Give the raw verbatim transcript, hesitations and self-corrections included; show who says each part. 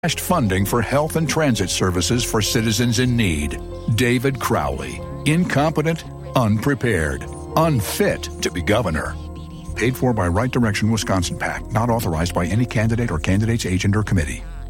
Speaker 1: funding for health and transit services for citizens in need. David Crowley. Incompetent, unprepared, unfit to be governor. Paid for by Right Direction Wisconsin PAC, not authorized by any candidate or candidate's agent or committee.